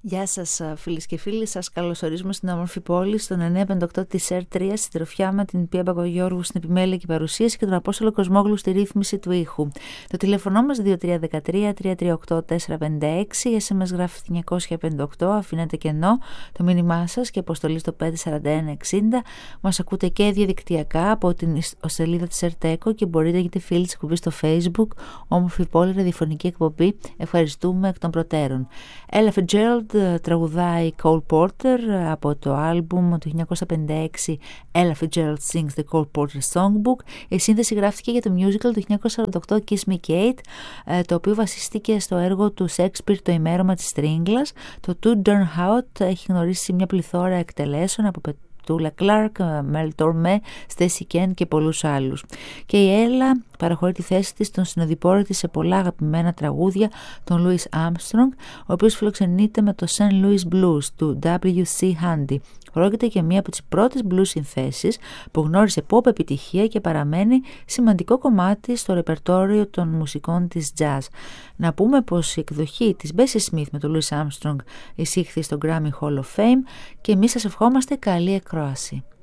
Γεια σας φίλες και φίλοι, σας καλωσορίζουμε στην όμορφη πόλη, στον 958 της R3, στην τροφιά με την Πία Μπακογιώργου στην επιμέλεια και παρουσίαση και τον Απόστολο Κοσμόγλου στη ρύθμιση του ήχου. Το τηλέφωνο μας 2313-338-456, SMS γράφει 958, αφήνετε κενό το μήνυμά σας και αποστολή στο 54160. Μας ακούτε και διαδικτυακά από την σελίδα της RTECO και μπορείτε να γίνετε φίλοι της εκπομπής στο Facebook, όμορφη πόλη, ραδιοφωνική εκπομπή. Ευχαριστούμε εκ των προτέρων. Ella Fitzgerald τραγουδάει Cole Porter από το άλμπουμ του 1956 Ella Fitzgerald Sings the Cole Porter Songbook. Η σύνθεση γράφτηκε για το musical του 1948 Kiss Me Kate, το οποίο βασίστηκε στο έργο του Shakespeare Το ημέρωμα της Τρίγκλας. Το Two Darn Out έχει γνωρίσει μια πληθώρα εκτελέσεων από Τούλα Κλάρκ, Μέλ Τορμέ, Στέσι Κεν και πολλούς άλλους. Και η Έλα παραχωρεί τη θέση της στον συνοδοιπόρο της σε πολλά αγαπημένα τραγούδια, τον Louis Armstrong, ο οποίος φιλοξενείται με το St. Louis Blues του W.C. Handy. Πρόκειται για μία από τις πρώτες blues συνθέσεις που γνώρισε pop επιτυχία και παραμένει σημαντικό κομμάτι στο ρεπερτόριο των μουσικών της jazz. Να πούμε πως η εκδοχή της Bessie Smith με τον Louis Armstrong εισήχθη στο Grammy Hall of Fame και εμείς σας ευχόμαστε καλή εκκρόαση.